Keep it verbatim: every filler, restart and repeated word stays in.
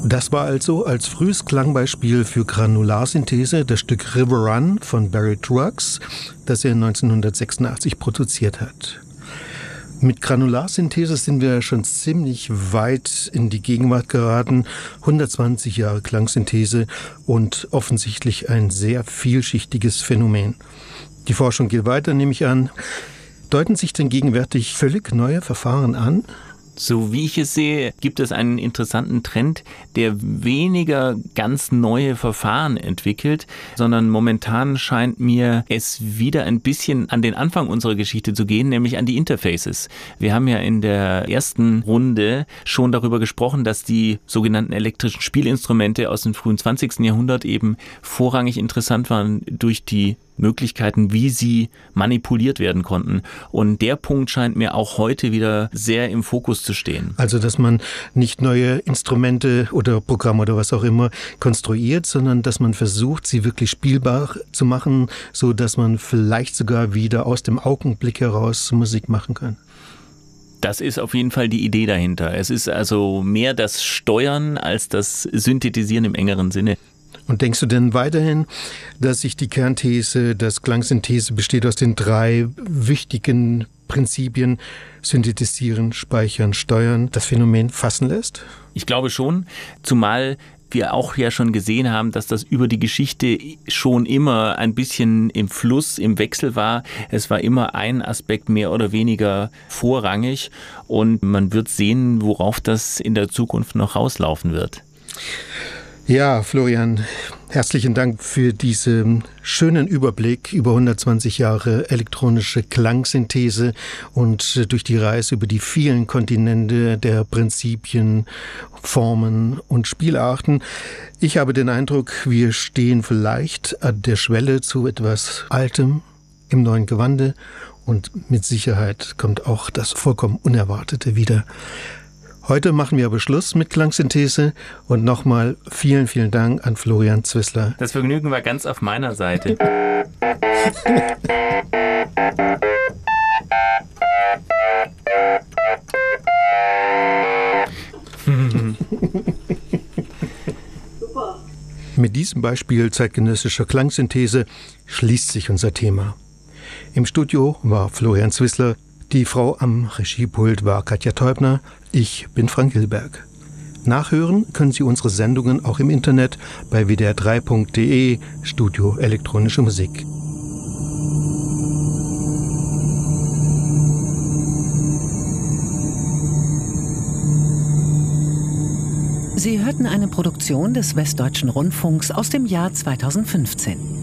Das war also als frühes Klangbeispiel für Granularsynthese das Stück River Run von Barry Truax, das er neunzehnhundertsechsundachtzig produziert hat. Mit Granularsynthese sind wir schon ziemlich weit in die Gegenwart geraten. hundertzwanzig Jahre Klangsynthese und offensichtlich ein sehr vielschichtiges Phänomen. Die Forschung geht weiter, nehme ich an. Deuten sich denn gegenwärtig völlig neue Verfahren an? So wie ich es sehe, gibt es einen interessanten Trend, der weniger ganz neue Verfahren entwickelt, sondern momentan scheint mir es wieder ein bisschen an den Anfang unserer Geschichte zu gehen, nämlich an die Interfaces. Wir haben ja in der ersten Runde schon darüber gesprochen, dass die sogenannten elektrischen Spielinstrumente aus dem frühen zwanzigsten Jahrhundert eben vorrangig interessant waren durch die Möglichkeiten, wie sie manipuliert werden konnten. Und der Punkt scheint mir auch heute wieder sehr im Fokus zu stehen. Also, dass man nicht neue Instrumente oder Programme oder was auch immer konstruiert, sondern dass man versucht, sie wirklich spielbar zu machen, so dass man vielleicht sogar wieder aus dem Augenblick heraus Musik machen kann. Das ist auf jeden Fall die Idee dahinter. Es ist also mehr das Steuern als das Synthetisieren im engeren Sinne. Und denkst du denn weiterhin, dass sich die Kernthese, dass Klangsynthese besteht aus den drei wichtigen Prinzipien, synthetisieren, speichern, steuern, das Phänomen fassen lässt? Ich glaube schon, zumal wir auch ja schon gesehen haben, dass das über die Geschichte schon immer ein bisschen im Fluss, im Wechsel war. Es war immer ein Aspekt mehr oder weniger vorrangig und man wird sehen, worauf das in der Zukunft noch rauslaufen wird. Ja, Florian, herzlichen Dank für diesen schönen Überblick über hundertzwanzig Jahre elektronische Klangsynthese und durch die Reise über die vielen Kontinente der Prinzipien, Formen und Spielarten. Ich habe den Eindruck, wir stehen vielleicht an der Schwelle zu etwas Altem im neuen Gewande und mit Sicherheit kommt auch das vollkommen Unerwartete wieder. Heute machen wir aber Schluss mit Klangsynthese und nochmal vielen, vielen Dank an Florian Zwissler. Das Vergnügen war ganz auf meiner Seite. Super. Mit diesem Beispiel zeitgenössischer Klangsynthese schließt sich unser Thema. Im Studio war Florian Zwissler. Die Frau am Regiepult war Katja Teubner. Ich bin Frank Hilberg. Nachhören können Sie unsere Sendungen auch im Internet bei w d r drei punkt d e Studio Elektronische Musik. Sie hörten eine Produktion des Westdeutschen Rundfunks aus dem Jahr zweitausendfünfzehn.